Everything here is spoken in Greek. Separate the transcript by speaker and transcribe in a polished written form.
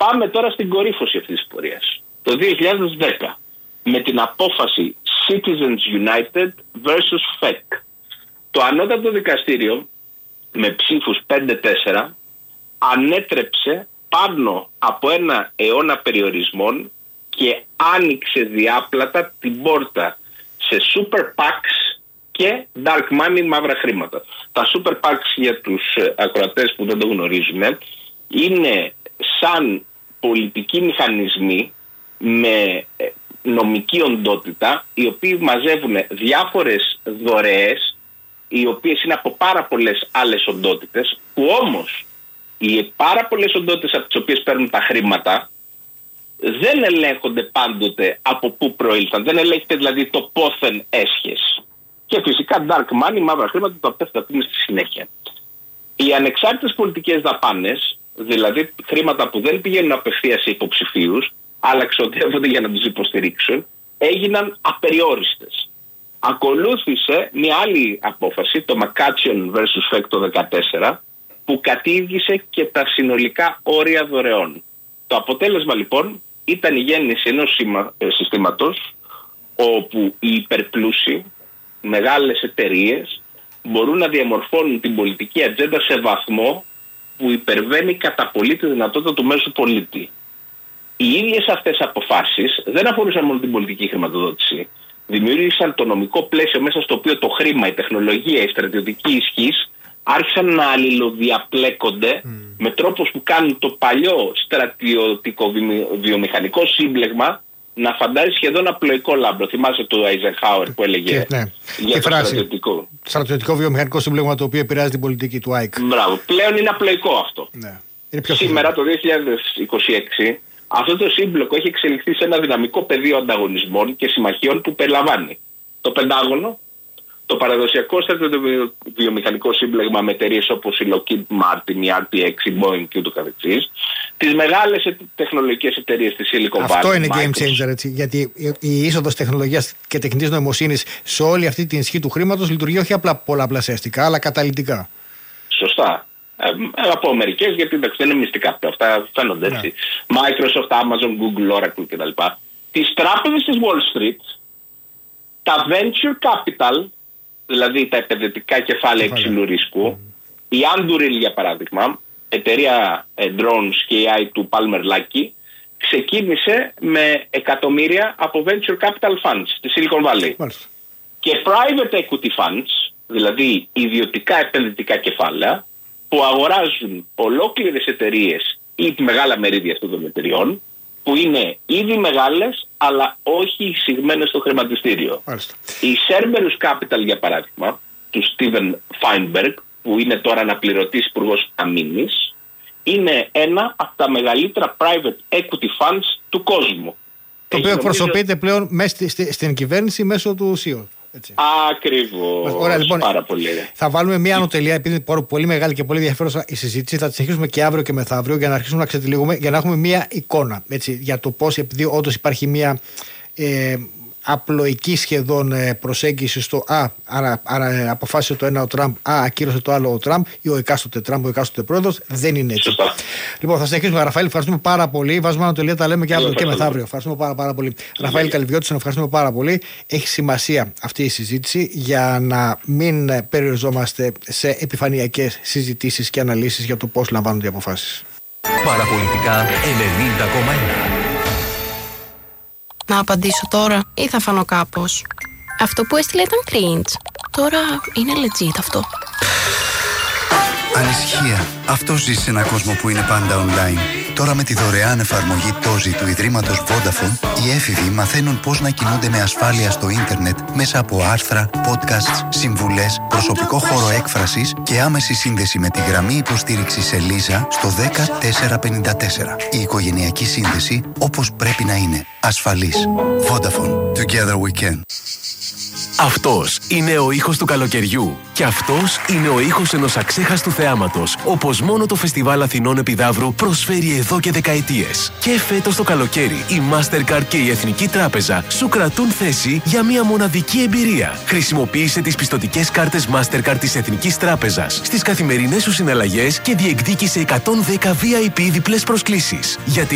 Speaker 1: Πάμε τώρα στην κορύφωση αυτής της πορείας. Το 2010, με την απόφαση Citizens United vs. FEC. Το ανώτατο δικαστήριο, με ψήφους 5-4, ανέτρεψε πάνω από ένα αιώνα περιορισμών και άνοιξε διάπλατα την πόρτα σε super PACs και dark money, μαύρα χρήματα. Τα super PACs, για τους ακροατές που δεν το γνωρίζουν, είναι σαν πολιτικοί μηχανισμοί με νομική οντότητα, οι οποίοι μαζεύουν διάφορες δωρεές, οι οποίες είναι από πάρα πολλές άλλες οντότητες, που όμως οι πάρα πολλές οντότητες από τις οποίες παίρνουν τα χρήματα δεν ελέγχονται πάντοτε από πού προήλθαν. Δεν ελέγχεται δηλαδή το πόθεν έσχες. Και φυσικά dark money, μαύρα χρήματα, τα οποία θα πούμε στη συνέχεια. Οι ανεξάρτητες πολιτικές δαπάνες, δηλαδή χρήματα που δεν πηγαίνουν απευθείας σε υποψηφίους, αλλά ξοδεύονται για να τους υποστηρίξουν, έγιναν απεριόριστες. Ακολούθησε μια άλλη απόφαση, το McCutcheon vs. FEC το 2014, που κατήργησε και τα συνολικά όρια δωρεών. Το αποτέλεσμα λοιπόν ήταν η γέννηση ενός συστήματος όπου οι υπερπλούσιοι, μεγάλες εταιρείες, μπορούν να διαμορφώνουν την πολιτική ατζέντα σε βαθμό που υπερβαίνει κατά πολύ τη δυνατότητα του μέσου πολίτη. Οι ίδιες αυτές αποφάσεις δεν αφορούσαν μόνο την πολιτική χρηματοδότηση. Δημιούργησαν το νομικό πλαίσιο μέσα στο οποίο το χρήμα, η τεχνολογία, η στρατιωτική ισχύς άρχισαν να αλληλοδιαπλέκονται με τρόπους που κάνουν το παλιό στρατιωτικό βιομηχανικό σύμπλεγμα να φαντάζει σχεδόν απλοϊκό λάμπρο. Θυμάσαι το Eisenhower που έλεγε για το στρατιωτικό.
Speaker 2: Στρατιωτικό βιομηχανικό σύμπλεγμα το οποίο επηρεάζει την πολιτική του ΑΕΚ.
Speaker 1: Μπράβο. Πλέον είναι απλοϊκό αυτό.
Speaker 2: Ναι.
Speaker 1: Σήμερα το 2026 αυτό το σύμπλοκο έχει εξελιχθεί σε ένα δυναμικό πεδίο ανταγωνισμών και συμμαχιών που περιλαμβάνει το Πεντάγωνο, το παραδοσιακό στρατιωτικό-βιομηχανικό σύμπλεγμα με εταιρείες όπως η Lockheed Martin, η RTX, η Boeing και ούτω καθεξής, τις μεγάλες τεχνολογικές εταιρείες της Silicon Valley.
Speaker 2: Αυτό είναι game changer, έτσι, γιατί η είσοδος τεχνολογίας και τεχνητής νοημοσύνης σε όλη αυτή την ισχύ του χρήματος λειτουργεί όχι απλά πολλαπλασιαστικά, αλλά καταλυτικά.
Speaker 1: Σωστά. Από μερικές, γιατί εντάξει, δεν είναι μυστικά αυτά, φαίνονται έτσι. Microsoft, Amazon, Google, Oracle κτλ. Τις τράπεζες της Wall Street, τα venture capital, δηλαδή τα επενδυτικά κεφάλαια υψηλού ρίσκου, η Anduril για παράδειγμα, εταιρεία drones και AI του Palmer Luckey, ξεκίνησε με εκατομμύρια από venture capital funds στη Silicon Valley.
Speaker 2: Μάλιστα.
Speaker 1: Και private equity funds, δηλαδή ιδιωτικά επενδυτικά κεφάλαια, που αγοράζουν ολόκληρες εταιρείες ή μεγάλα μερίδια αυτών των εταιριών, που είναι ήδη μεγάλες, αλλά όχι εισηγμένες στο χρηματιστήριο.
Speaker 2: Μάλιστα.
Speaker 1: Η Cerberus Capital, για παράδειγμα, του Steven Feinberg, που είναι τώρα αναπληρωτής υπουργός αμήνης, είναι ένα από τα μεγαλύτερα private equity funds του κόσμου.
Speaker 2: Το οποίο εκπροσωπείται πλέον μέσα στην κυβέρνηση μέσω του CEO.
Speaker 1: Ακριβώς.
Speaker 2: Ωραία, λοιπόν,
Speaker 1: πάρα πολύ.
Speaker 2: Θα βάλουμε μια ανωτελεία, επειδή είναι πολύ μεγάλη και πολύ ενδιαφέρουσα η συζήτηση. Θα τη συνεχίσουμε και αύριο και μεθαύριο για να αρχίσουμε να ξετυλίγουμε, για να έχουμε μια εικόνα, έτσι, για το πώς, επειδή όντως υπάρχει μια απλοϊκή σχεδόν προσέγγιση στο αποφάσισε το ένα ο Τραμπ, ακύρωσε το άλλο ο Τραμπ, ή ο εκάστοτε Τραμπ, ο εκάστοτε πρόεδρος. Δεν είναι έτσι.
Speaker 1: Σωστά.
Speaker 2: Λοιπόν, θα συνεχίσουμε. Ραφαήλ, ευχαριστούμε πάρα πολύ. Βάζουμε ανατολία, τα λέμε και αύριο και μεθαύριο. Ευχαριστούμε πάρα πολύ. Ραφαήλ Καλυβιώτης, ευχαριστούμε πάρα πολύ. Έχει σημασία αυτή η συζήτηση για να μην περιοριζόμαστε σε επιφανειακές συζητήσεις και αναλύσεις για το πώς λαμβάνονται οι αποφάσεις.
Speaker 3: Παραπολιτικά 90,1.
Speaker 4: Να απαντήσω τώρα ή θα φανώ κάπως? Αυτό που έστειλε ήταν cringe. Τώρα είναι legit αυτό.
Speaker 5: Ανησυχία. Αυτό ζει σε έναν κόσμο που είναι πάντα online. Τώρα με τη δωρεάν εφαρμογή Tozi του Ιδρύματος Vodafone, οι έφηβοι μαθαίνουν πώς να κινούνται με ασφάλεια στο ίντερνετ μέσα από άρθρα, podcasts, συμβουλές, προσωπικό χώρο έκφρασης και άμεση σύνδεση με τη γραμμή υποστήριξης Ελίζα στο 10454. Η οικογενειακή σύνδεση όπως πρέπει να είναι. Ασφαλής. Vodafone. Together we can.
Speaker 3: Αυτός είναι ο ήχος του καλοκαιριού. Και αυτός είναι ο ήχος ενός αξέχαστου θεάματος, όπως μόνο το Φεστιβάλ Αθηνών Επιδαύρου προσφέρει εδώ και δεκαετίες. Και φέτος το καλοκαίρι, η Mastercard και η Εθνική Τράπεζα σου κρατούν θέση για μια μοναδική εμπειρία. Χρησιμοποίησε τις πιστωτικές κάρτες Mastercard της Εθνικής Τράπεζας στις καθημερινές σου συναλλαγές και διεκδίκησε 110 VIP διπλές προσκλήσεις.